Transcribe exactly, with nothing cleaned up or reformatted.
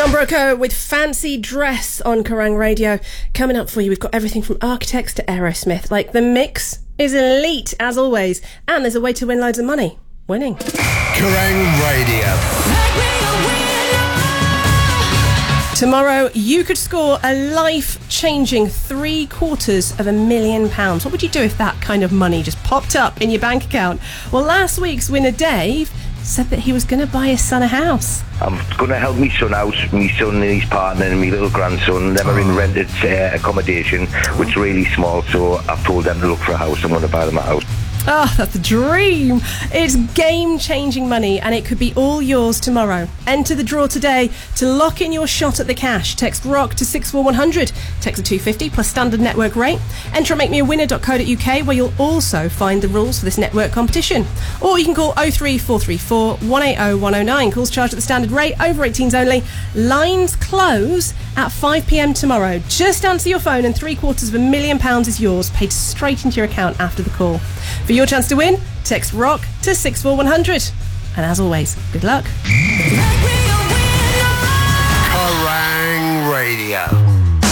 Don Broco with Fancy Dress on Kerrang Radio. Coming up for you, we've got everything from Architects to Aerosmith. Like, the mix is elite, as always. And there's a way to win loads of money. Winning. Kerrang Radio. Tomorrow, you could score a life-changing three quarters of a million pounds. What would you do if that kind of money just popped up in your bank account? Well, last week's winner, Dave, said that he was going to buy his son a house. I'm going to help my son out, my son and his partner and my little grandson. They're in rented uh, accommodation, which is really small, so I've told them to look for a house. I'm going to buy them a house. Ah, oh, that's the dream. It's game-changing money, and it could be all yours tomorrow. Enter the draw today to lock in your shot at the cash. Text ROCK to six four one hundred. Text a two fifty plus standard network rate. Enter at make me a winner dot co dot uk, where you'll also find the rules for this network competition. Or you can call oh three four three four, one eight oh one oh nine. Calls charged at the standard rate, over eighteens only. Lines close at five p.m. tomorrow. Just answer your phone and three quarters of a million pounds is yours, paid straight into your account after the call. For your chance to win, text ROCK to six four one hundred. And as always, good luck. Kerrang Radio.